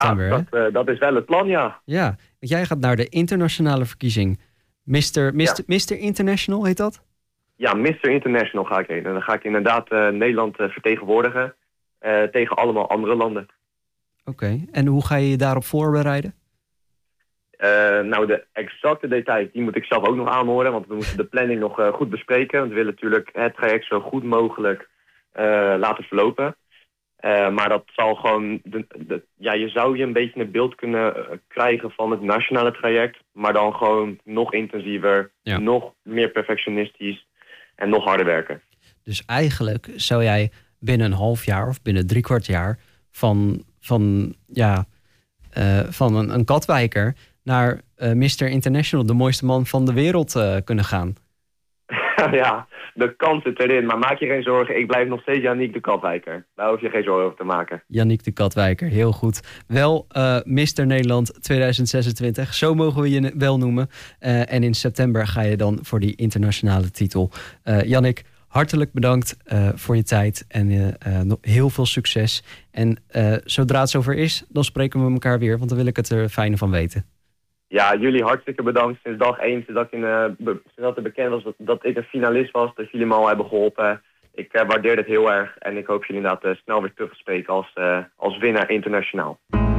september, hè? Dat is wel het plan, ja. Ja, want jij gaat naar de internationale verkiezing. Mr. International heet dat? Ja, Mr. International ga ik heen. En dan ga ik inderdaad Nederland vertegenwoordigen tegen allemaal andere landen. Oké, en hoe ga je je daarop voorbereiden? Nou, de exacte details, die moet ik zelf ook nog aanhoren. Want we moeten de planning nog goed bespreken. Want we willen natuurlijk het traject zo goed mogelijk laten verlopen. Maar dat zal gewoon... je zou je een beetje een beeld kunnen krijgen van het nationale traject. Maar dan gewoon nog intensiever, nog meer perfectionistisch en nog harder werken. Dus eigenlijk zou jij binnen een half jaar of binnen 3/4 jaar van een Katwijker naar Mr. International, de mooiste man van de wereld, kunnen gaan. Ja, de kans zit erin. Maar maak je geen zorgen, ik blijf nog steeds Yannick de Katwijker. Daar hoef je geen zorgen over te maken. Yannick de Katwijker, heel goed. Wel Mr. Nederland 2026, zo mogen we je wel noemen. En in september ga je dan voor die internationale titel. Yannick, hartelijk bedankt voor je tijd en nog heel veel succes. En zodra het zover is, dan spreken we elkaar weer, want dan wil ik het er fijne van weten. Ja, jullie hartstikke bedankt. Sinds dag 1, sinds het bekend was dat ik een finalist was, dat jullie me al hebben geholpen. Ik waardeer het heel erg en ik hoop jullie inderdaad snel weer terug te spreken als winnaar internationaal.